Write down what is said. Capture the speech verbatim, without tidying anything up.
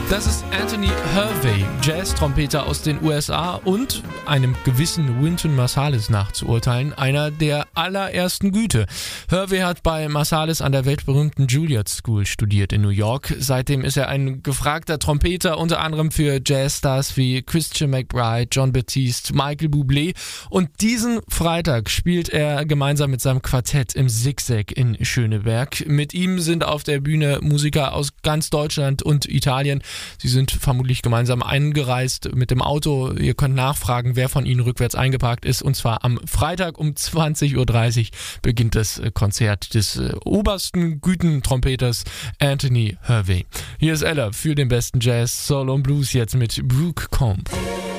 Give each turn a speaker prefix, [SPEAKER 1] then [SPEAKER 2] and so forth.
[SPEAKER 1] Das ist Anthony Hervey, Jazz-Trompeter aus den U S A und einem gewissen Wynton Marsalis nachzuurteilen, einer der allerersten Güte. Hervey hat bei Marsalis an der weltberühmten Juilliard School studiert in New York. Seitdem ist er ein gefragter Trompeter, unter anderem für Jazzstars wie Christian McBride, Jon Batiste, Michael Bublé. Und diesen Freitag spielt er gemeinsam mit seinem Quartett im Zigzag in Schöneberg. Mit ihm sind auf der Bühne Musiker aus ganz Deutschland und Italien. Sie sind vermutlich gemeinsam eingereist mit dem Auto. Ihr könnt nachfragen, wer von ihnen rückwärts eingeparkt ist. Und zwar am Freitag um zwanzig Uhr dreißig beginnt das Konzert des äh, obersten Gütentrompeters Anthony Hervey. Hier ist Ella für den besten Jazz, Soul und Blues jetzt mit Brooke Combe.